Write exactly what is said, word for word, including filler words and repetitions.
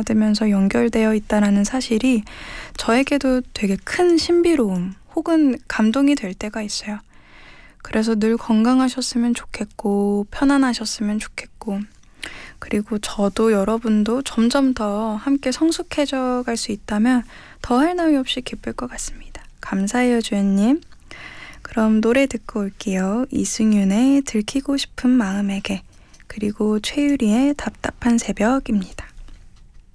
받으면서 연결되어 있다는 사실이 저에게도 되게 큰 신비로움 혹은 감동이 될 때가 있어요. 그래서 늘 건강하셨으면 좋겠고 편안하셨으면 좋겠고, 그리고 저도 여러분도 점점 더 함께 성숙해져 갈 수 있다면 더할 나위 없이 기쁠 것 같습니다. 감사해요, 주연님. 그럼 노래 듣고 올게요. 이승윤의 들키고 싶은 마음에게, 그리고 최유리의 답답한 새벽입니다.